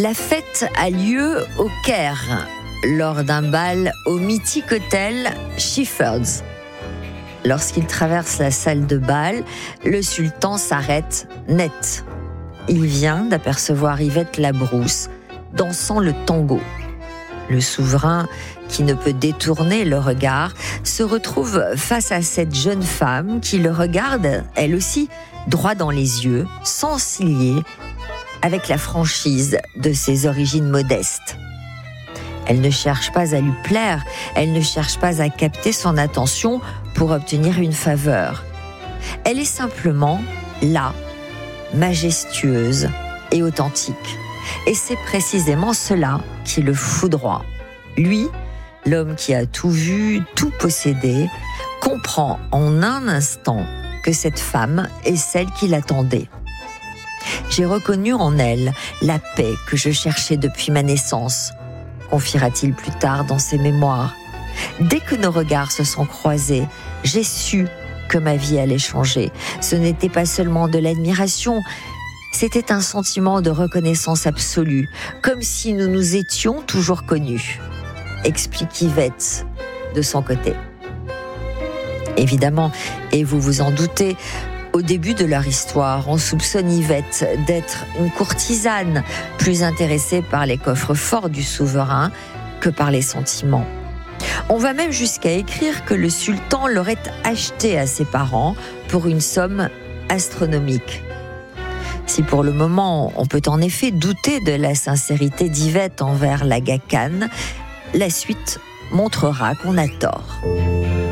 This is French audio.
La fête a lieu au Caire, lors d'un bal au mythique hôtel Shepherd's. Lorsqu'il traverse la salle de bal, le sultan s'arrête net. Il vient d'apercevoir Yvette Labrousse dansant le tango. Le souverain, qui ne peut détourner le regard, se retrouve face à cette jeune femme qui le regarde, elle aussi, droit dans les yeux, sans cilier, avec la franchise de ses origines modestes. Elle ne cherche pas à lui plaire, elle ne cherche pas à capter son attention pour obtenir une faveur. Elle est simplement là, majestueuse et authentique. Et c'est précisément cela qui le foudroie. Lui, l'homme qui a tout vu, tout possédé, comprend en un instant que cette femme est celle qu'il attendait. J'ai reconnu en elle la paix que je cherchais depuis ma naissance, confiera-t-il plus tard dans ses mémoires. Dès que nos regards se sont croisés, j'ai su que ma vie allait changer. Ce n'était pas seulement de l'admiration, c'était un sentiment de reconnaissance absolue, comme si nous nous étions toujours connus, explique Yvette de son côté. Évidemment, et vous vous en doutez, au début de leur histoire, on soupçonne Yvette d'être une courtisane, plus intéressée par les coffres forts du souverain que par les sentiments. On va même jusqu'à écrire que le sultan l'aurait achetée à ses parents pour une somme astronomique. Si pour le moment, on peut en effet douter de la sincérité d'Yvette envers l'Aga Khan, la suite montrera qu'on a tort.